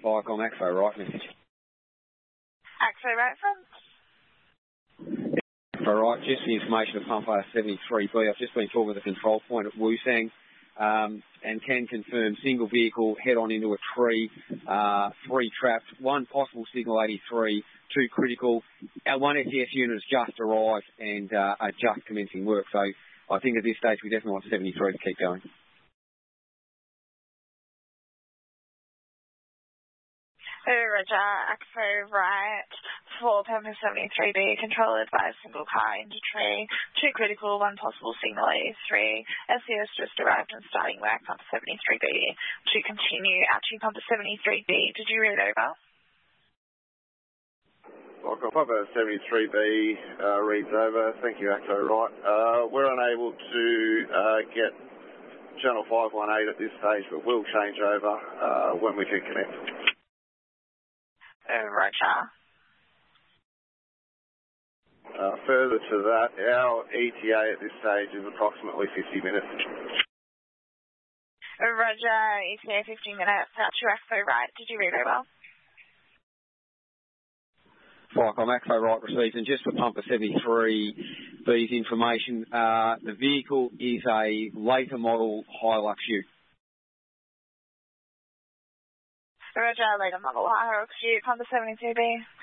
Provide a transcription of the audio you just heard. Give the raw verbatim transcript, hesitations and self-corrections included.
Viacom Axo right message. Axo right front. Axo right, just the information of pump R seventy-three B. I've just been talking to the control point at Woosang um, and can confirm single vehicle head on into a tree, uh, three trapped, one possible signal eighty-three, two critical. Our one S E S unit has just arrived and uh, are just commencing work. So I think at this stage we definitely want seventy-three to keep going. Roger, Axo right for Pampa seventy-three B, control advised single car into tree, two critical, one possible signal eighty-three, S E S just arrived and starting work Pampa seventy-three B to continue out to Pampa seventy-three B. Did you read over? Well, Pampa seventy-three B uh, reads over. Thank you, Axo right. Uh, we're unable to uh, get channel five one eight at this stage, but we'll change over uh, when we can connect. Uh, Roger. Uh, further to that, our E T A at this stage is approximately fifty minutes. Uh, Roger, E T A fifty minutes, out to Axo right. Did you read over? Viacom Axo right received, and just for Pumper seventy-three B's information, uh, the vehicle is a later model Hilux Ute. Roger, later model Hilux Ute, Pumper seventy-two B.